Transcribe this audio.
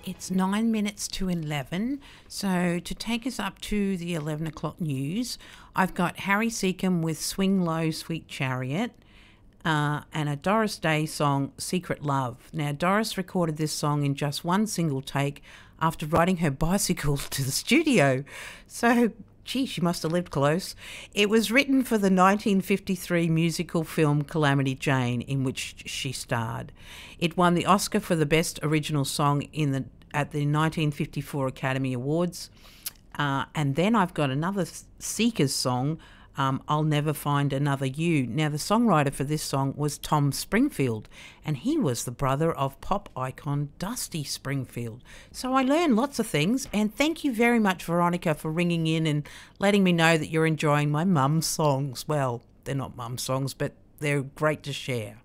It's 9 minutes to 11. So, to take us up to the 11 o'clock news, I've got Harry Seacombe with Swing Low, Sweet Chariot, and a Doris Day song, Secret Love. Now, Doris recorded this song in just one single take after riding her bicycle to the studio. So, gee, she must have lived close. It was written for the 1953 musical film Calamity Jane, in which she starred. It won the Oscar for the Best Original Song at the 1954 Academy Awards. And then I've got another Seekers song, I'll Never Find Another You. Now, the songwriter for this song was Tom Springfield, and he was the brother of pop icon Dusty Springfield. So I learned lots of things, and thank you very much, Veronica, for ringing in and letting me know that you're enjoying my mum's songs. Well, they're not mum's songs, but they're great to share.